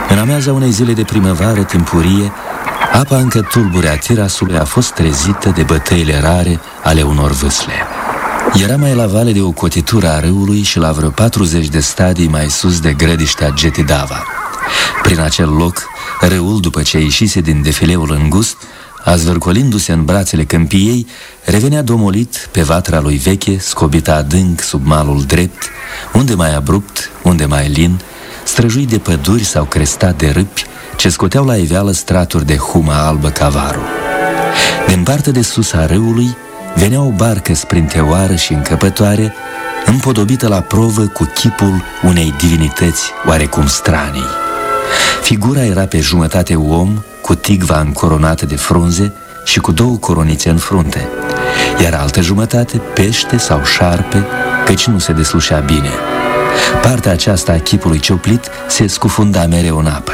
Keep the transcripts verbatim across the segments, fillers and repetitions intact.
În amiaza unei zile de primăvară timpurie, apa încă tulbure a Tirasului a fost trezită de bătăile rare ale unor vâsle. Era mai la vale de o cotitură a râului și la vreo patruzeci de stadii mai sus de grădiștea Getidava. Prin acel loc, râul, după ce ieșise din defileul îngust, azvârcolindu-se în brațele câmpiei, revenea domolit pe vatra lui veche, scobită adânc sub malul drept, unde mai abrupt, unde mai lin, străjuit de păduri sau crestat de râpi ce scoteau la iveală straturi de humă albă ca varul. Din partea de sus a râului venea o barcă sprinteoară și încăpătoare, împodobită la provă cu chipul unei divinități oarecum stranii. Figura era pe jumătate om, cu tigva încoronată de frunze și cu două coronițe în frunte, iar altă jumătate pește sau șarpe, căci nu se deslușea bine. Partea aceasta a chipului cioplit se scufunda mereu în apă.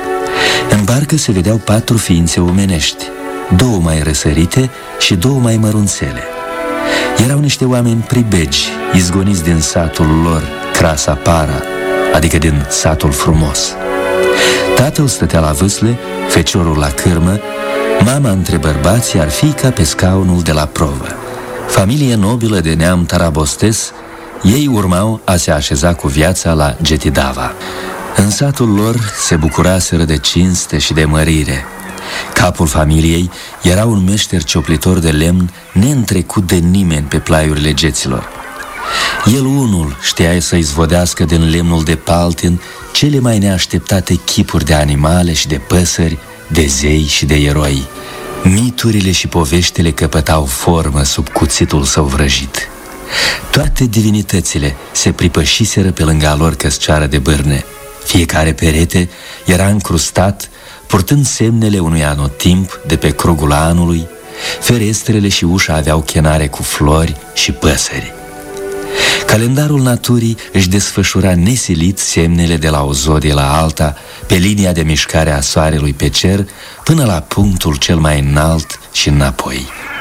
În barcă se vedeau patru ființe omenești, două mai răsărite și două mai mărunțele. Erau niște oameni pribegi, izgoniți din satul lor, Crasa Para, adică din satul frumos. Tatăl stătea la vâsle, feciorul la cârmă, mama între bărbați, iar fiica pe scaunul de la provă. Familie nobilă de neam tarabostes, ei urmau a se așeza cu viața la Getidava. În satul lor se bucuraseră de cinste și de mărire. Capul familiei era un meșter cioplitor de lemn neîntrecut de nimeni pe plaiurile geților. El unul știa să izvodească din lemnul de paltin cele mai neașteptate chipuri de animale și de păsări, de zei și de eroi. Miturile și poveștile căpătau formă sub cuțitul său vrăjit. Toate divinitățile se pripășiseră pe lângă a lor căscioară de bârne. Fiecare perete era încrustat, purtând semnele unui anotimp de pe crugul anului. Ferestrele și ușa aveau chenare cu flori și păsări. Calendarul naturii își desfășura nesilit semnele de la o zodie la alta, pe linia de mișcare a soarelui pe cer, până la punctul cel mai înalt și înapoi.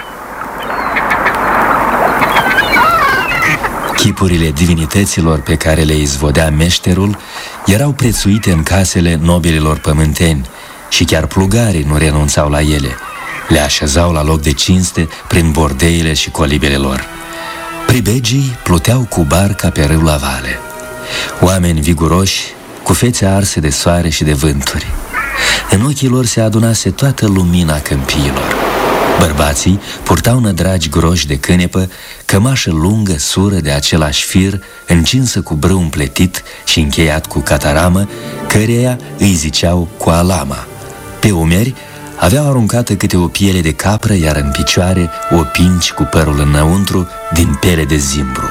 Chipurile divinităților pe care le izvodea meșterul erau prețuite în casele nobililor pământeni și chiar plugarii nu renunțau la ele. Le așezau la loc de cinste prin bordeile și colibele lor. Pribegii pluteau cu barca pe râu la vale. Oameni viguroși, cu fețe arse de soare și de vânturi. În ochii lor se adunase toată lumina câmpiilor. Bărbații purtau nădragi groși de cânepă, cămașă lungă, sură de același fir, încinsă cu brâu împletit și încheiat cu cataramă, căreia îi ziceau coalama. Pe umeri aveau aruncată câte o piele de capră, iar în picioare o pinci cu părul înăuntru din piele de zimbru.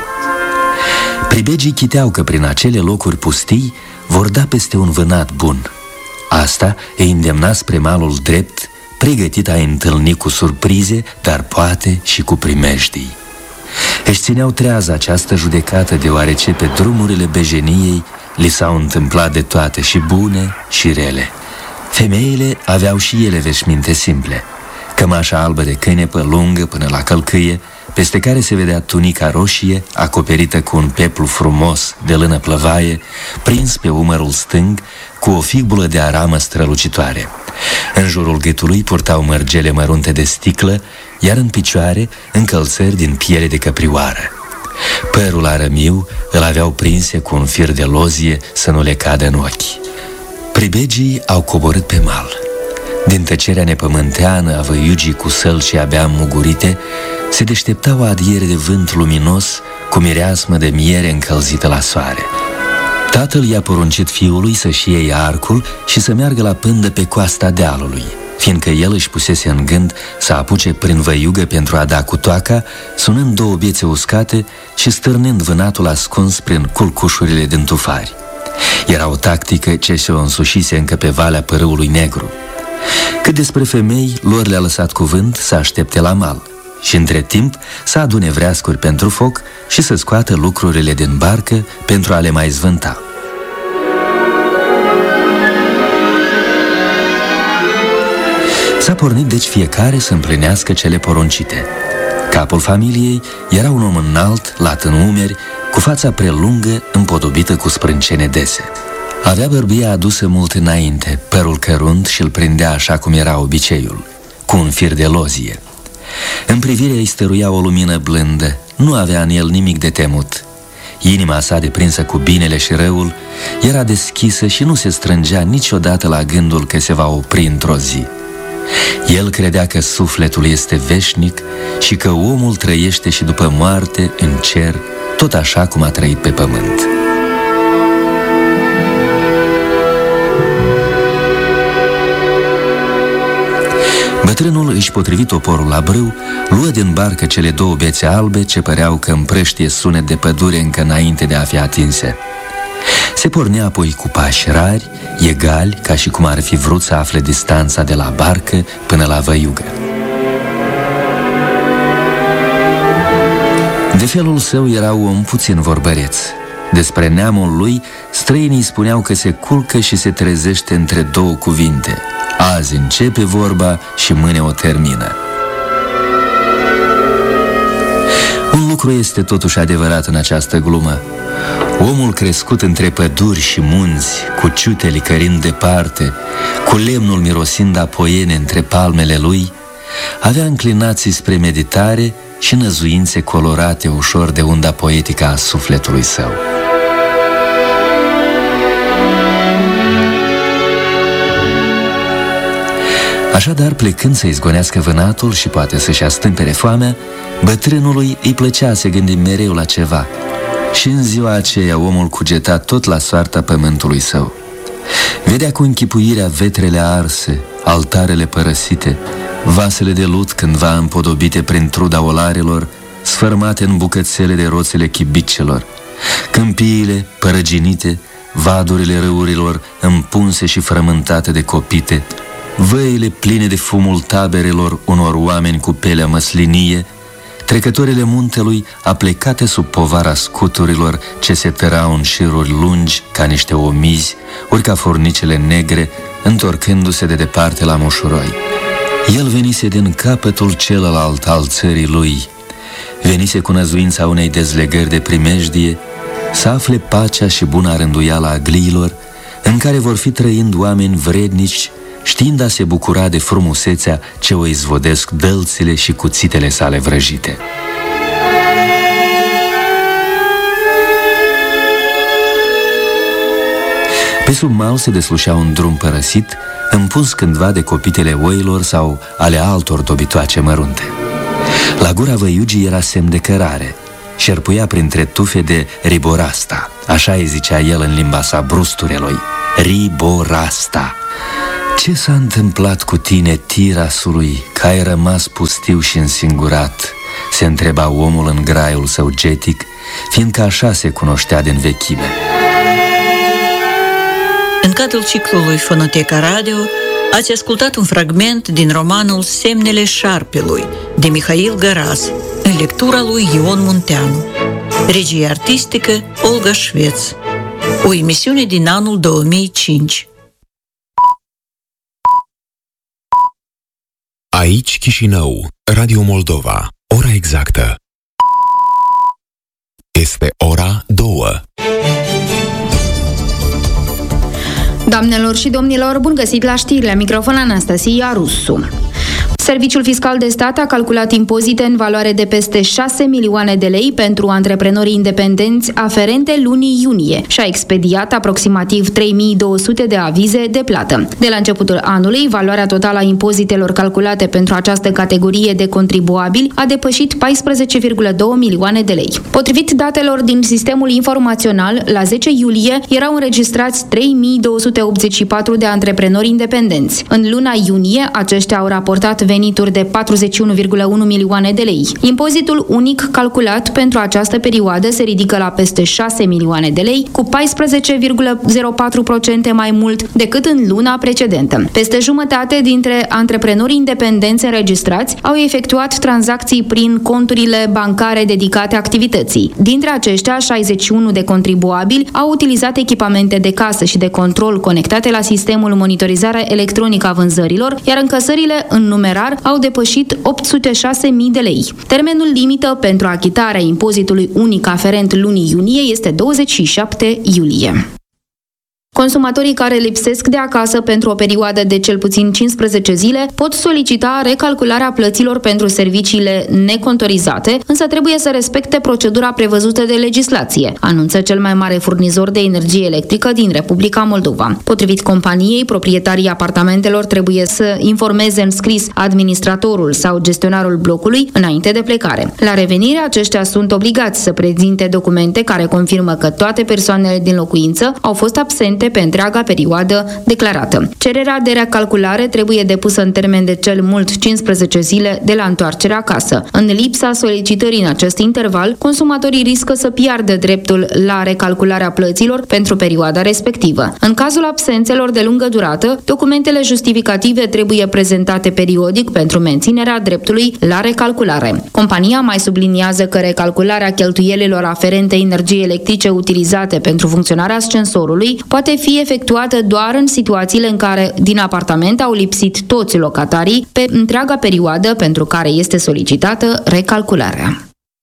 Pribegii chiteau că prin acele locuri pustii vor da peste un vânat bun. Asta îi îndemna spre malul drept, pregătit a întâlni cu surprize, dar poate și cu primejdii. Își țineau trează această judecată, deoarece pe drumurile bejeniei li s-au întâmplat de toate, și bune și rele. Femeile aveau și ele veșminte simple, cămașa albă de cânepă lungă până la călcâie, peste care se vedea tunica roșie, acoperită cu un peplu frumos de lână plăvaie, prins pe umărul stâng cu o fibulă de aramă strălucitoare. În jurul gâtului purtau mărgele mărunte de sticlă, iar în picioare încălțări din piele de căprioară. Părul arămiu îl aveau prinse cu un fir de lozie să nu le cadă în ochi. Pribegii au coborât pe mal. Din tăcerea nepământeană a văiugii cu sălci abia mugurite se deștepta o adiere de vânt luminos cu mireasmă de miere încălzită la soare. Tatăl i-a poruncit fiului să-și iei arcul și să meargă la pândă pe coasta dealului, fiindcă el își pusese în gând să apuce prin văiugă pentru a da cu toaca, sunând două biețe uscate și stârnind vânatul ascuns prin culcușurile din tufari. Era o tactică ce se o însușise încă pe valea Părâului Negru. Cât despre femei, lor le-a lăsat cuvânt să aștepte la mal și între timp să adune vreascuri pentru foc și să scoată lucrurile din barcă pentru a le mai zvânta. S-a pornit deci fiecare să împlinească cele poruncite. Capul familiei era un om înalt, lat în umeri, cu fața prelungă, împodobită cu sprâncene dese. Avea bărbia adusă mult înainte, părul cărunt și îl prindea așa cum era obiceiul, cu un fir de lozie. În privire îi stăruia o lumină blândă, nu avea în el nimic de temut. Inima sa, deprinsă cu binele și răul, era deschisă și nu se strângea niciodată la gândul că se va opri într-o zi. El credea că sufletul este veșnic și că omul trăiește și după moarte în cer, tot așa cum a trăit pe pământ. Bătrânul își potrivi toporul la brâu, luă din barcă cele două bețe albe ce păreau că împrăștie sunet de pădure încă înainte de a fi atinse. Se pornea apoi cu pași rari, egali, ca și cum ar fi vrut să afle distanța de la barcă până la văiugă. De felul său era om puțin vorbăreț. Despre neamul lui, străinii spuneau că se culcă și se trezește între două cuvinte: azi începe vorba și mâine o termină. Un lucru este totuși adevărat în această glumă. Omul crescut între păduri și munți, cu ciute licărind departe, cu lemnul mirosind a poiene între palmele lui, avea înclinații spre meditare și năzuințe colorate ușor de unda poetică a sufletului său. Așadar, plecând să izgonească vânatul și poate să-și astâmpere foamea, bătrânului îi plăcea să gândi mereu la ceva. Și în ziua aceea omul cugeta tot la soarta pământului său. Vedea cu închipuirea vetrele arse, altarele părăsite, vasele de lut cândva împodobite prin truda olarelor, sfărmate în bucățele de roțele chibicelor, câmpiile părăginite, vadurile râurilor împunse și frământate de copite, văile pline de fumul taberelor unor oameni cu pelea măslinie, trecătorile muntelui aplecate sub povara scuturilor ce se tărau în șiruri lungi ca niște omizi, ori ca furnicele negre, întorcându-se de departe la moșuroi. El venise din capătul celălalt al țării lui, venise cu năzuința unei dezlegări de primejdie, să afle pacea și buna rânduială a gliilor, în care vor fi trăind oameni vrednici, știind a se bucura de frumusețea ce o izvodesc dălțile și cuțitele sale vrăjite. Pe sub mal se deslușea un drum părăsit, împuns cândva de copitele oilor sau ale altor dobitoace mărunte. La gura văiugii era semn de cărare, șerpuia printre tufe de riborasta, așa îi zicea el în limba sa brusturelui, riborasta. Ce s-a întâmplat cu tine, Tirasului, că ai rămas pustiu și însingurat? Se întreba omul în graiul său getic, fiindcă așa se cunoștea din vechime. În cadrul ciclului Fonoteca Radio ați ascultat un fragment din romanul Semnele șarpelui de Mihail Găraz, în lectura lui Ion Munteanu. Regie artistică Olga Șveț. O emisiune din anul două mii cinci. Aici Chișinău, Radio Moldova. Ora exactă este ora două. Doamnelor și domnilor, bun găsit la știri, la microfon Anastasia Rusu. Serviciul Fiscal de Stat a calculat impozite în valoare de peste șase milioane de lei pentru antreprenorii independenți aferente lunii iunie și a expediat aproximativ trei mii două sute de avize de plată. De la începutul anului, valoarea totală a impozitelor calculate pentru această categorie de contribuabili a depășit paisprezece virgulă doi milioane de lei. Potrivit datelor din sistemul informațional, la zece iulie erau înregistrați trei mii două sute optzeci și patru de antreprenori independenți. În luna iunie, aceștia au raportat venituri de patruzeci și unu virgulă unu milioane de lei. Impozitul unic calculat pentru această perioadă se ridică la peste șase milioane de lei, cu paisprezece virgulă zero patru la sută mai mult decât în luna precedentă. Peste jumătate dintre antreprenorii independenți înregistrați au efectuat tranzacții prin conturile bancare dedicate activității. Dintre aceștia, șaizeci și unu de contribuabili au utilizat echipamente de casă și de control conectate la sistemul monitorizare electronică a vânzărilor, iar încasările în numerar au depășit opt sute șase mii de lei. Termenul limită pentru achitarea impozitului unic aferent lunii iunie este douăzeci și șapte iulie. Consumatorii care lipsesc de acasă pentru o perioadă de cel puțin cincisprezece zile pot solicita recalcularea plăților pentru serviciile necontorizate, însă trebuie să respecte procedura prevăzută de legislație, anunță cel mai mare furnizor de energie electrică din Republica Moldova. Potrivit companiei, proprietarii apartamentelor trebuie să informeze în scris administratorul sau gestionarul blocului înainte de plecare. La revenire, aceștia sunt obligați să prezinte documente care confirmă că toate persoanele din locuință au fost absente pe întreaga perioadă declarată. Cererea de recalculare trebuie depusă în termen de cel mult cincisprezece zile de la întoarcerea acasă. În lipsa solicitării în acest interval, consumatorii riscă să piardă dreptul la recalcularea plăților pentru perioada respectivă. În cazul absențelor de lungă durată, documentele justificative trebuie prezentate periodic pentru menținerea dreptului la recalculare. Compania mai subliniază că recalcularea cheltuielilor aferente energiei electrice utilizate pentru funcționarea ascensorului poate fi efectuată doar în situațiile în care din apartament au lipsit toți locatarii pe întreaga perioadă pentru care este solicitată recalcularea.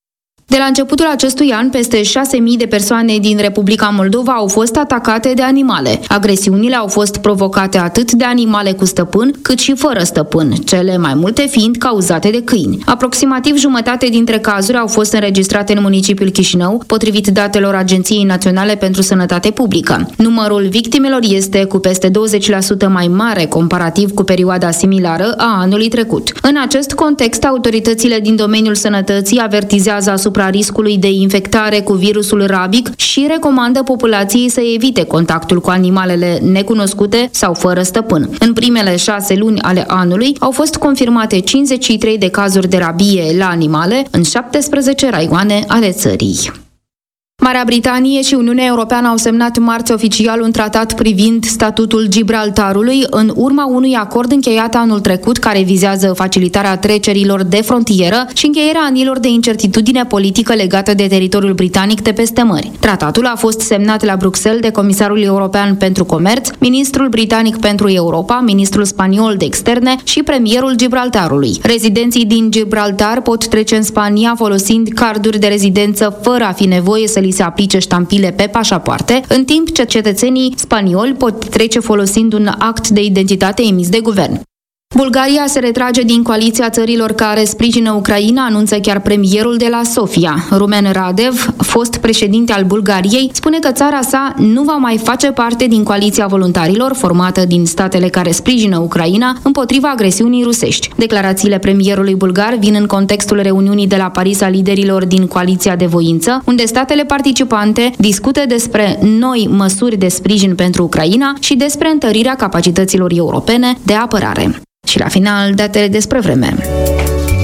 De la începutul acestui an, peste șase mii de persoane din Republica Moldova au fost atacate de animale. Agresiunile au fost provocate atât de animale cu stăpân, cât și fără stăpân, cele mai multe fiind cauzate de câini. Aproximativ jumătate dintre cazuri au fost înregistrate în municipiul Chișinău, potrivit datelor Agenției Naționale pentru Sănătate Publică. Numărul victimelor este cu peste douăzeci la sută mai mare comparativ cu perioada similară a anului trecut. În acest context, autoritățile din domeniul sănătății avertizează asupra riscului de infectare cu virusul rabic și recomandă populației să evite contactul cu animalele necunoscute sau fără stăpân. În primele șase luni ale anului au fost confirmate cincizeci și trei de cazuri de rabie la animale în șaptesprezece raioane ale țării. Marea Britanie și Uniunea Europeană au semnat marți oficial un tratat privind statutul Gibraltarului în urma unui acord încheiat anul trecut care vizează facilitarea trecerilor de frontieră și încheierea anilor de incertitudine politică legată de teritoriul britanic de peste mări. Tratatul a fost semnat la Bruxelles de Comisarul European pentru Comerț, Ministrul Britanic pentru Europa, Ministrul Spaniol de Externe și Premierul Gibraltarului. Rezidenții din Gibraltar pot trece în Spania folosind carduri de rezidență fără a fi nevoie să li se aplice ștampile pe pașapoarte, în timp ce cetățenii spanioli pot trece folosind un act de identitate emis de guvern. Bulgaria se retrage din coaliția țărilor care sprijină Ucraina, anunță chiar premierul de la Sofia. Rumen Radev, fost președinte al Bulgariei, spune că țara sa nu va mai face parte din coaliția voluntarilor formată din statele care sprijină Ucraina împotriva agresiunii rusești. Declarațiile premierului bulgar vin în contextul reuniunii de la Paris a liderilor din coaliția de voință, unde statele participante discută despre noi măsuri de sprijin pentru Ucraina și despre întărirea capacităților europene de apărare. Și la final, datele despre vreme.